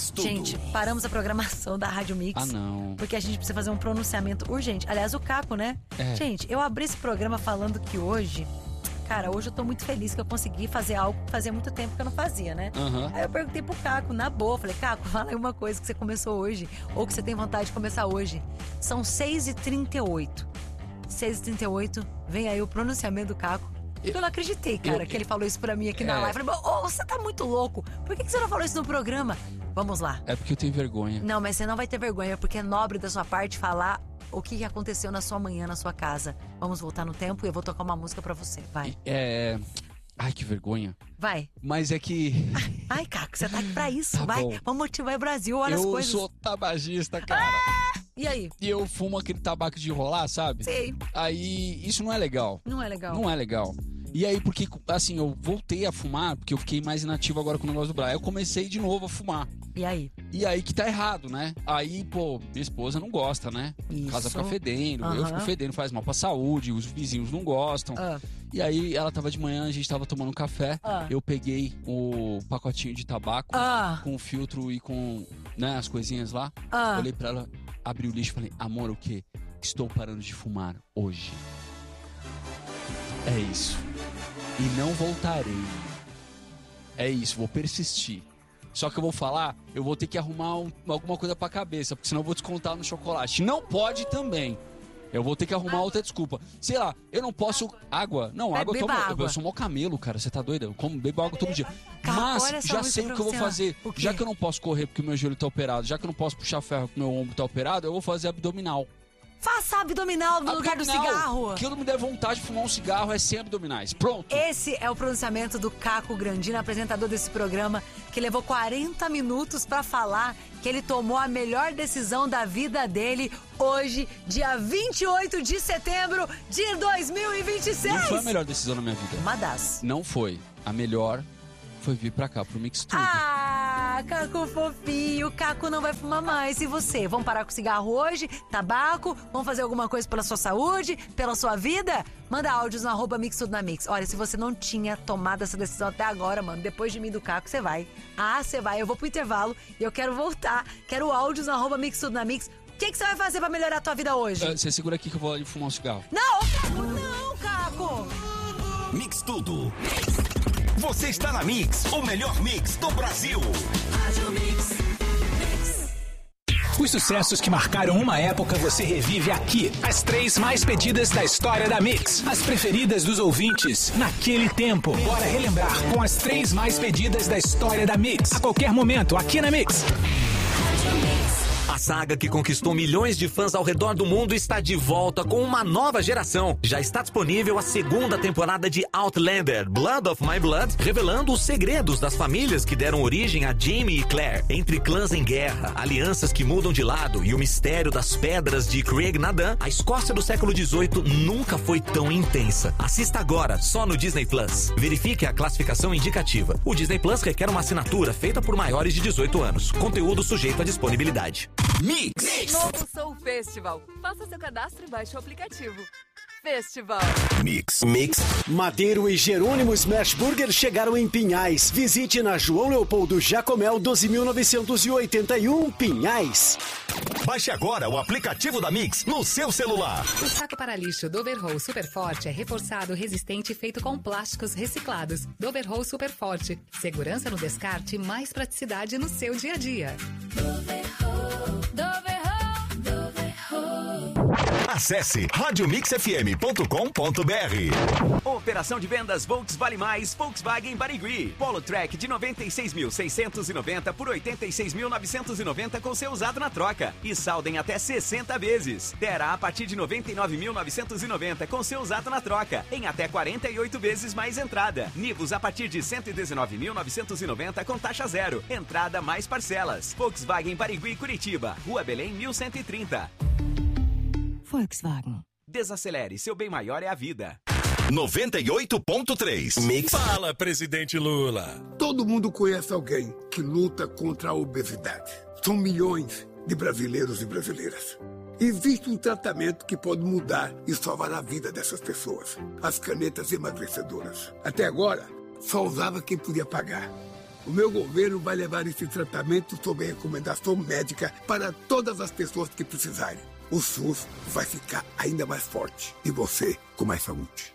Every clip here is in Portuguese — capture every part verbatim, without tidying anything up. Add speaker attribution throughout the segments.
Speaker 1: Mix Tudo.
Speaker 2: Gente, paramos a programação da Rádio Mix.
Speaker 3: Ah, não.
Speaker 2: Porque a gente precisa fazer um pronunciamento urgente. Aliás, o Caco, né?
Speaker 3: É.
Speaker 2: Gente, eu abri esse programa falando que hoje... Cara, hoje eu tô muito feliz que eu consegui fazer algo que fazia muito tempo que eu não fazia, né?
Speaker 3: Uhum.
Speaker 2: Aí eu perguntei pro Caco, na boa, falei, Caco, fala aí uma coisa que você começou hoje, ou que você tem vontade de começar hoje. São seis e trinta e oito. seis e trinta e oito, vem aí o pronunciamento do Caco. Eu não acreditei, cara, eu, que ele falou isso pra mim aqui é. na live. Eu falei, ô, oh, você tá muito louco. Por que você não falou isso no programa? Vamos lá.
Speaker 3: É porque eu tenho vergonha.
Speaker 2: Não, mas você não vai ter vergonha, porque é nobre da sua parte falar o que aconteceu na sua manhã, na sua casa. Vamos voltar no tempo e eu vou tocar uma música pra você. Vai.
Speaker 3: É... Ai, que vergonha.
Speaker 2: Vai.
Speaker 3: Mas é que...
Speaker 2: Ai, Caco, você tá aqui pra isso.
Speaker 3: Tá
Speaker 2: vai.
Speaker 3: bom.
Speaker 2: Vamos motivar o Brasil, olha
Speaker 3: eu
Speaker 2: as coisas.
Speaker 3: Eu sou tabagista, cara.
Speaker 2: Ah! E aí?
Speaker 3: E eu fumo aquele tabaco de enrolar, sabe?
Speaker 2: Sei.
Speaker 3: Aí, isso não é legal.
Speaker 2: Não é legal.
Speaker 3: Não é legal. E aí, porque, assim, eu voltei a fumar, porque eu fiquei mais inativo agora com o negócio do Brasil. Aí eu comecei de novo a fumar.
Speaker 2: E aí?
Speaker 3: E aí que tá errado, né? Aí, pô, minha esposa não gosta, né?
Speaker 2: Isso.
Speaker 3: A casa fica fedendo,
Speaker 2: uhum.
Speaker 3: eu fico fedendo, faz mal pra saúde, os vizinhos não gostam.
Speaker 2: Uh.
Speaker 3: E aí, ela tava de manhã, a gente tava tomando um café, uh. eu peguei o pacotinho de tabaco
Speaker 2: uh.
Speaker 3: com o filtro e com, né, as coisinhas lá.
Speaker 2: Uh.
Speaker 3: Olhei pra ela, abri o lixo e falei, amor, o quê? Estou parando de fumar hoje. É isso. E não voltarei. É isso, vou persistir. Só que eu vou falar, eu vou ter que arrumar um, alguma coisa pra cabeça, porque senão eu vou descontar no chocolate. Não pode também. Eu vou ter que arrumar outra desculpa. Sei lá, eu não posso... Água? Não, água eu tomo...
Speaker 2: água.
Speaker 3: Eu sou mó camelo, cara, você tá doido? Eu como, bebo água todo dia. Mas já sei o que eu vou fazer. Já que eu não posso correr porque o meu joelho tá operado, já que eu não posso puxar ferro porque o meu ombro tá operado, eu vou fazer abdominal.
Speaker 2: Faça abdominal no lugar do cigarro.
Speaker 3: Que eu não me der vontade de fumar um cigarro é sem abdominais. Pronto.
Speaker 2: Esse é o pronunciamento do Caco Grandino, apresentador desse programa, que levou quarenta minutos pra falar que ele tomou a melhor decisão da vida dele hoje, dia vinte e oito de setembro de dois mil e vinte e seis.
Speaker 3: Não foi a melhor decisão na minha vida.
Speaker 2: Uma das.
Speaker 3: Não foi. A melhor foi vir pra cá, pro Mix Tudo.
Speaker 2: Ah, Caco fofinho, Caco não vai fumar mais. E você? Vamos parar com cigarro hoje? Tabaco? Vamos fazer alguma coisa pela sua saúde? Pela sua vida? Manda áudios no arroba Mix Tudo na Mix. Olha, se você não tinha tomado essa decisão até agora, mano, depois de mim do Caco, você vai. Ah, você vai. Eu vou pro intervalo e eu quero voltar. Quero áudios no arroba Mix Tudo na Mix. O que, que você vai fazer pra melhorar a tua vida hoje?
Speaker 3: Uh, você segura aqui que eu vou ali fumar um cigarro.
Speaker 2: Não, Caco, não, Caco!
Speaker 1: Mix Tudo. Você está na Mix, o melhor mix do Brasil. Rádio Mix.
Speaker 4: Mix. Os sucessos que marcaram uma época você revive aqui. As três mais pedidas da história da Mix. As preferidas dos ouvintes naquele tempo. Bora relembrar com as três mais pedidas da história da Mix. A qualquer momento, aqui na Mix. Rádio Mix.
Speaker 5: A saga que conquistou milhões de fãs ao redor do mundo está de volta com uma nova geração. Já está disponível a segunda temporada de Outlander, Blood of My Blood, revelando os segredos das famílias que deram origem a Jaime e Claire. Entre clãs em guerra, alianças que mudam de lado e o mistério das pedras de Craig Nadan, a Escócia do século dezoito nunca foi tão intensa. Assista agora, só no Disney Plus. Verifique a classificação indicativa. O Disney Plus requer uma assinatura feita por maiores de dezoito anos. Conteúdo sujeito à disponibilidade.
Speaker 1: Mix.
Speaker 6: Novo Soul Festival. Faça seu cadastro e baixe o aplicativo. Festival.
Speaker 1: Mix. Mix.
Speaker 7: Madeiro e Jerônimo Smash Burger chegaram em Pinhais. Visite na João Leopoldo Jacomel, doze mil novecentos e oitenta e um, Pinhais.
Speaker 1: Baixe agora o aplicativo da Mix no seu celular.
Speaker 8: O saco para lixo Doverroll Super Forte é reforçado, resistente e feito com plásticos reciclados. Doverroll Super Forte. Segurança no descarte e mais praticidade no seu dia a dia. Doverroll,
Speaker 1: Doverroll, Doverroll. Acesse rádio mix f m ponto com ponto b r.
Speaker 9: Operação de vendas Volks Vale Mais, Volkswagen Barigui. Polo Track de noventa e seis mil seiscentos e noventa por oitenta e seis mil novecentos e noventa com seu usado na troca. E saldem até sessenta vezes. Terá a partir de noventa e nove mil novecentos e noventa com seu usado na troca. Em até quarenta e oito vezes mais entrada. Nivus a partir de cento e dezenove mil novecentos e noventa com taxa zero. Entrada mais parcelas. Volkswagen Barigui Curitiba. Rua Belém mil cento e trinta.
Speaker 8: Volkswagen.
Speaker 9: Desacelere, seu bem maior é a vida.
Speaker 1: noventa e oito ponto três.
Speaker 10: Mix. Fala, presidente Lula.
Speaker 11: Todo mundo conhece alguém que luta contra a obesidade. São milhões de brasileiros e brasileiras. Existe um tratamento que pode mudar e salvar a vida dessas pessoas. As canetas emagrecedoras. Até agora, só usava quem podia pagar. O meu governo vai levar esse tratamento sob recomendação médica para todas as pessoas que precisarem. O SUS vai ficar ainda mais forte e você com mais saúde.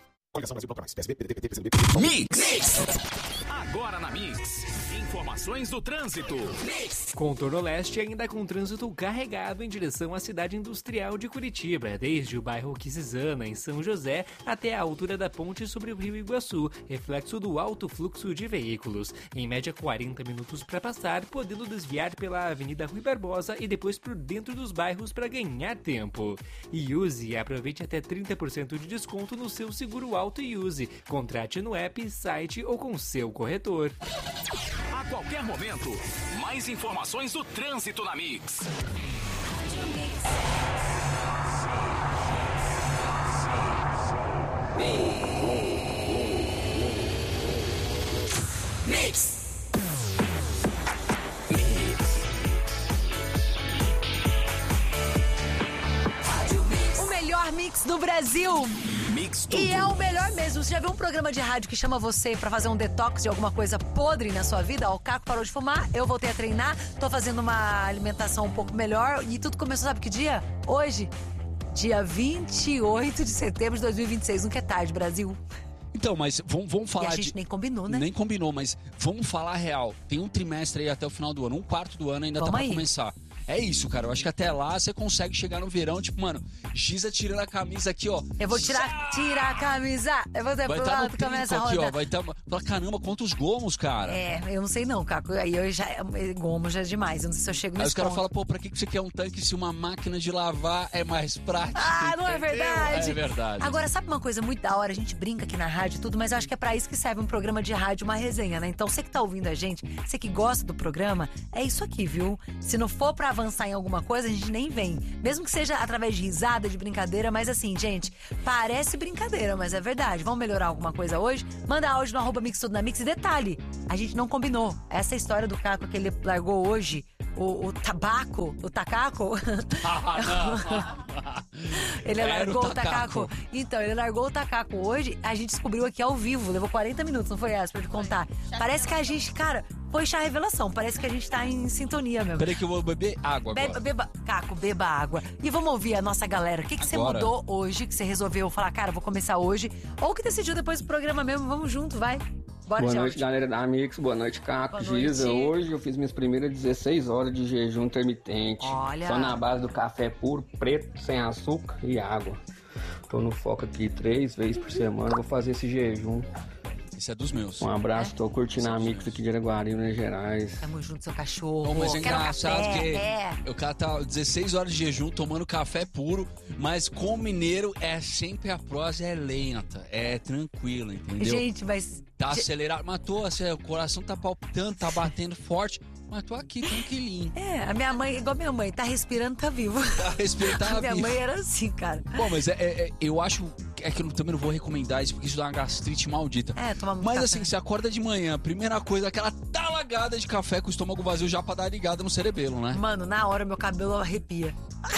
Speaker 1: Mix.
Speaker 4: Agora na Mix, informações do trânsito. Mix.
Speaker 12: Contorno Leste ainda com trânsito carregado em direção à cidade industrial de Curitiba, desde o bairro Quisizana, em São José, até a altura da ponte sobre o Rio Iguaçu, reflexo do alto fluxo de veículos. Em média, quarenta minutos para passar, podendo desviar pela Avenida Rui Barbosa e depois por dentro dos bairros para ganhar tempo. E use e aproveite até trinta por cento de desconto no seu seguro auto e use. Contrate no app, site ou com seu corretor.
Speaker 4: A qualquer momento, mais informações do trânsito na Mix.
Speaker 1: Mix.
Speaker 2: O melhor mix do Brasil.
Speaker 1: Mix tudo.
Speaker 2: E é o melhor mesmo. Você já viu um programa de rádio que chama você pra fazer um detox de alguma coisa podre na sua vida? Ó, o Caco parou de fumar, eu voltei a treinar, tô fazendo uma alimentação um pouco melhor e tudo começou, sabe que dia? Hoje, dia vinte e oito de setembro de dois mil e vinte e seis. Nunca é tarde, Brasil.
Speaker 3: Então, mas vamos, vamos falar
Speaker 2: E a gente
Speaker 3: de...
Speaker 2: nem combinou, né?
Speaker 3: Nem combinou, mas vamos falar real. Tem um trimestre aí até o final do ano, um quarto do ano ainda
Speaker 2: Vamos
Speaker 3: tá pra
Speaker 2: aí.
Speaker 3: começar. É isso, cara. Eu acho que até lá você consegue chegar no verão, tipo, mano, Giza tirando a camisa aqui, ó.
Speaker 2: Eu vou tirar, tirar a camisa. Eu vou ter
Speaker 3: Vai
Speaker 2: pro
Speaker 3: estar no
Speaker 2: lado, começa a
Speaker 3: trinco aqui,
Speaker 2: rodar.
Speaker 3: ó. Vai estar... Fala, caramba, quantos gomos, cara.
Speaker 2: É, eu não sei não, Caco. Aí eu já. Gomo já é demais. Eu não sei se eu chego
Speaker 3: Aí
Speaker 2: nesse
Speaker 3: os caras
Speaker 2: ponto.
Speaker 3: falam, pô, pra que que você quer um tanque se uma máquina de lavar é mais prática?
Speaker 2: Ah, não é
Speaker 3: entendeu?
Speaker 2: verdade?
Speaker 3: É verdade.
Speaker 2: Agora, sabe uma coisa muito da hora? A gente brinca aqui na rádio e tudo, mas eu acho que é pra isso que serve um programa de rádio, uma resenha, né? Então, você que tá ouvindo a gente, você que gosta do programa, é isso aqui, viu? Se não for pra avançar em alguma coisa, a gente nem vem. Mesmo que seja através de risada, de brincadeira, mas assim, gente, parece brincadeira, mas é verdade. Vamos melhorar alguma coisa hoje? Manda áudio no arroba Mix Tudo na Mix. E detalhe, a gente não combinou. Essa história do Caco que ele largou hoje, o, o tabaco, o tacaco... Ele
Speaker 3: Era
Speaker 2: largou
Speaker 3: o
Speaker 2: o tacaco.
Speaker 3: tacaco.
Speaker 2: Então, ele largou o tacaco hoje, a gente descobriu aqui ao vivo. Levou quarenta minutos, não foi essa, pra te contar. Parece que a gente, cara, foi chá revelação. Parece que a gente tá em sintonia mesmo.
Speaker 3: Peraí que eu vou beber água agora.
Speaker 2: Beba, beba, Caco, beba água. E vamos ouvir a nossa galera. O que, que você
Speaker 3: Agora.
Speaker 2: mudou hoje, que você resolveu falar, cara, vou começar hoje? Ou que decidiu depois do programa mesmo, vamos junto, vai. Bora,
Speaker 13: Boa
Speaker 2: Jorge.
Speaker 13: noite, galera da Mix. Boa noite, Caco,
Speaker 2: Boa noite.
Speaker 13: Giza. Hoje eu fiz minhas primeiras dezesseis horas de jejum intermitente.
Speaker 2: Olha.
Speaker 13: Só na base do café puro, preto, sem açúcar e água. Tô no foco aqui três vezes por semana. Vou fazer esse jejum.
Speaker 3: Esse é dos meus.
Speaker 13: Um abraço, tô curtindo a Mix aqui de Araguari, Minas Gerais.
Speaker 2: Tamo junto, seu cachorro.
Speaker 3: Bom, mas é
Speaker 2: Quero
Speaker 3: engraçado
Speaker 2: café,
Speaker 3: que
Speaker 2: é.
Speaker 3: o cara tá dezesseis horas de jejum tomando café puro, mas com o mineiro é sempre a prosa é lenta, é tranquilo, entendeu?
Speaker 2: Gente, mas...
Speaker 3: Tá acelerado, mas tô, assim, o coração tá palpitando, tá batendo forte, mas tô aqui tranquilinho.
Speaker 2: É, a minha mãe, igual minha mãe, tá respirando, tá vivo.
Speaker 3: Tá respirando, tá
Speaker 2: A minha
Speaker 3: vivo.
Speaker 2: mãe era assim, cara.
Speaker 3: Bom, mas é, é- é- eu acho é que eu também não vou recomendar isso, porque isso dá uma gastrite maldita.
Speaker 2: É, tomar muito
Speaker 3: Mas
Speaker 2: café.
Speaker 3: assim, você acorda de manhã, primeira coisa, aquela talagada de café com o estômago vazio já pra dar ligada no cerebelo, né?
Speaker 2: Mano, na hora meu cabelo arrepia.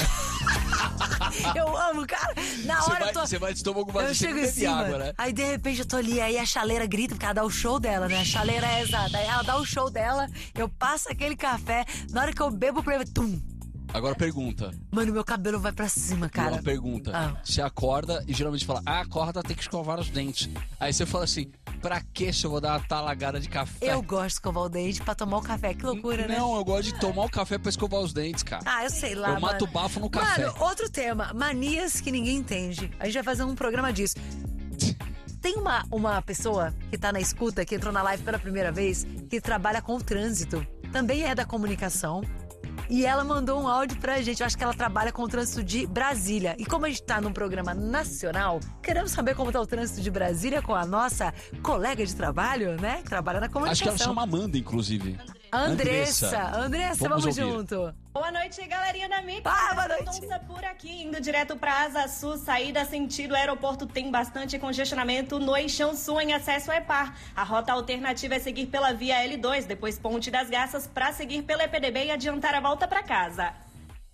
Speaker 2: Eu amo, cara. Na
Speaker 3: Você
Speaker 2: hora
Speaker 3: vai,
Speaker 2: eu tô...
Speaker 3: você vai de estômago vazio,
Speaker 2: Eu
Speaker 3: você
Speaker 2: chego
Speaker 3: não
Speaker 2: em
Speaker 3: bebe
Speaker 2: cima,
Speaker 3: água, né?
Speaker 2: aí de repente eu tô ali, aí a chaleira grita, porque ela dá o show dela, né? A chaleira é exata. Aí ela dá o show dela, eu passo aquele café, na hora que eu bebo o primeiro, tum!
Speaker 3: Agora pergunta.
Speaker 2: Mano, meu cabelo vai pra cima, cara.
Speaker 3: Uma pergunta.
Speaker 2: Ah.
Speaker 3: Você acorda e geralmente fala, ah, acorda, tem que escovar os dentes. Aí você fala assim, pra que se eu vou dar uma talagada de café?
Speaker 2: Eu gosto de escovar o dente pra tomar o café, que loucura, né?
Speaker 3: Não, eu gosto de tomar o café pra escovar os dentes, cara.
Speaker 2: Ah, eu sei lá,
Speaker 3: Eu mato
Speaker 2: mano.
Speaker 3: bafo no café.
Speaker 2: Mano, outro tema, manias que ninguém entende. A gente vai fazer um programa disso. Tem uma, uma pessoa que tá na escuta, que entrou na live pela primeira vez, que trabalha com o trânsito. Também é da comunicação. E ela mandou um áudio pra gente. Eu acho que ela trabalha com o trânsito de Brasília. E como a gente tá num programa nacional, queremos saber como tá o trânsito de Brasília com a nossa colega de trabalho, né? Que trabalha na
Speaker 3: Acho
Speaker 2: comunicação.
Speaker 3: que ela chama Amanda, inclusive.
Speaker 2: Andressa. Andressa, vamos,
Speaker 3: ouvir.
Speaker 2: junto.
Speaker 14: Boa noite, galerinha da Mix.
Speaker 2: Ah, boa noite.
Speaker 14: Mendonça por aqui, indo direto para Asa Sul, saída sentido aeroporto tem bastante congestionamento no eixão sul em acesso ao EPAR. A rota alternativa é seguir pela via L dois, depois Ponte das Garças, para seguir pela E P D B e adiantar a volta para casa.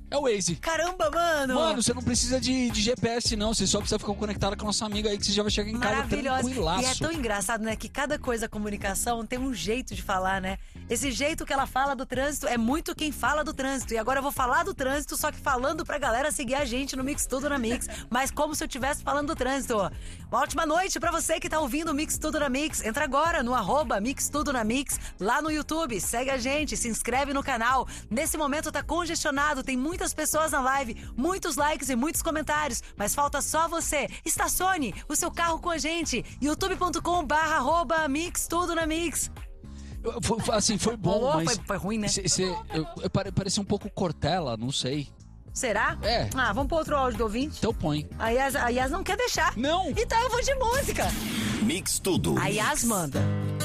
Speaker 3: É o Waze.
Speaker 2: Caramba, mano!
Speaker 3: Mano, você não precisa de, de G P S, não. Você só precisa ficar conectado com a nossa amiga aí, que você já vai chegar em casa tranquilaço.
Speaker 2: E é tão engraçado, né? Que cada coisa, comunicação, tem um jeito de falar, né? Esse jeito que ela fala do trânsito é muito quem fala do trânsito. E agora eu vou falar do trânsito, só que falando pra galera seguir a gente no Mix Tudo na Mix. Mas como se eu estivesse falando do trânsito. Uma ótima noite pra você que tá ouvindo o Mix Tudo na Mix. Entra agora no arroba Mix Tudo na Mix, lá no YouTube. Segue a gente, se inscreve no canal. Nesse momento tá congestionado, tem muitas pessoas na live, muitos likes e muitos comentários. Mas falta só você. Estacione o seu carro com a gente. youtube ponto com barra arroba Mix Tudo na Mix.
Speaker 3: Foi, assim, foi bom,
Speaker 2: oh,
Speaker 3: mas...
Speaker 2: Foi, foi ruim, né?
Speaker 3: Cê, cê, eu, eu parecia um pouco Cortella, não sei.
Speaker 2: Será?
Speaker 3: É.
Speaker 2: Ah, vamos pro outro áudio do ouvinte?
Speaker 3: Então põe.
Speaker 2: A Yas, a Yas não quer deixar.
Speaker 3: Não.
Speaker 2: Então eu vou de música.
Speaker 1: Mix Tudo.
Speaker 2: A Yas manda.